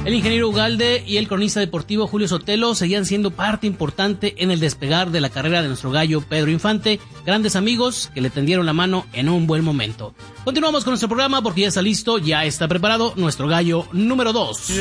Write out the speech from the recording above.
El ingeniero Ugalde y el cronista deportivo Julio Sotelo seguían siendo parte importante en el despegar de la carrera de nuestro gallo Pedro Infante, grandes amigos que le tendieron la mano en un buen momento. Continuamos con nuestro programa porque ya está listo, ya está preparado nuestro gallo número 2.